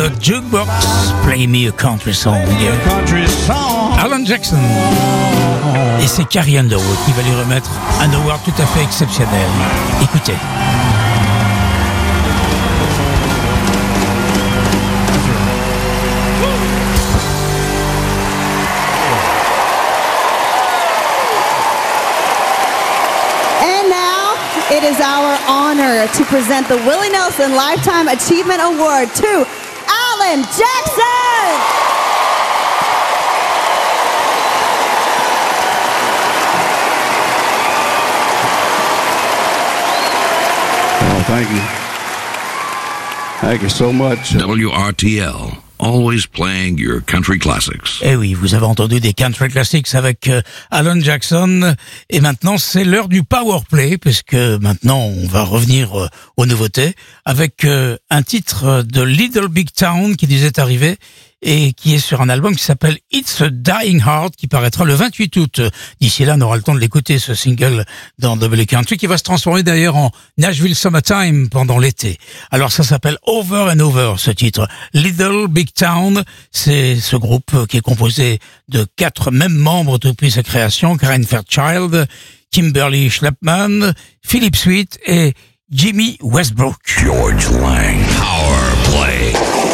A Jukebox, Play Me a Country Song. Alan Jackson. Et c'est Carrie Underwood qui va lui remettre un award tout à fait exceptionnel. Écoutez. It is our honor to present the Willie Nelson Lifetime Achievement Award to Alan Jackson! Oh, thank you. Thank you so much. WRTL, always playing your country classics. Eh oui, vous avez entendu des country classics avec Alan Jackson. Et maintenant, c'est l'heure du power play, puisque maintenant, on va revenir aux nouveautés avec un titre de Little Big Town qui nous est arrivé et qui est sur un album qui s'appelle It's a Dying Heart, qui paraîtra le 28 août. D'ici là, on aura le temps de l'écouter, ce single dans W Country, qui va se transformer d'ailleurs en Nashville Summertime pendant l'été. Alors ça s'appelle Over and Over, ce titre. Little Big Town, c'est ce groupe qui est composé de 4 mêmes membres depuis sa création, Karen Fairchild, Kimberly Schleppman, Philip Sweet et Jimmy Westbrook. George Lang, Power Play.